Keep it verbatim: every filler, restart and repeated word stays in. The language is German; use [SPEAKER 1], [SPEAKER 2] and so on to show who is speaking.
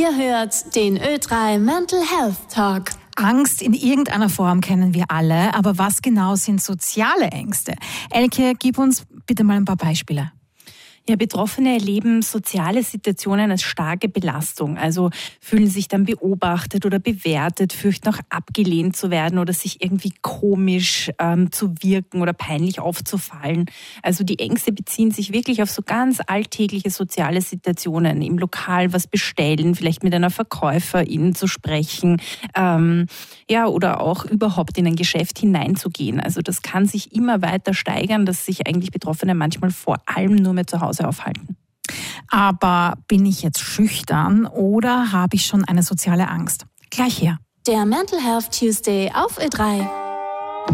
[SPEAKER 1] Ihr hört den Ö drei Mental Health Talk.
[SPEAKER 2] Angst in irgendeiner Form kennen wir alle, aber was genau sind soziale Ängste? Elke, gib uns bitte mal ein paar Beispiele.
[SPEAKER 3] Ja, Betroffene erleben soziale Situationen als starke Belastung, also fühlen sich dann beobachtet oder bewertet, fürchten auch abgelehnt zu werden oder sich irgendwie komisch ähm, zu wirken oder peinlich aufzufallen. Also die Ängste beziehen sich wirklich auf so ganz alltägliche soziale Situationen, im Lokal was bestellen, vielleicht mit einer Verkäuferin zu sprechen, ähm, ja, oder auch überhaupt in ein Geschäft hineinzugehen. Also das kann sich immer weiter steigern, dass sich eigentlich Betroffene manchmal vor allem nur mehr zu Hause aufhalten.
[SPEAKER 2] Aber bin ich jetzt schüchtern oder habe ich schon eine soziale Angst? Gleich her.
[SPEAKER 1] Der Mental Health Tuesday auf Ö drei.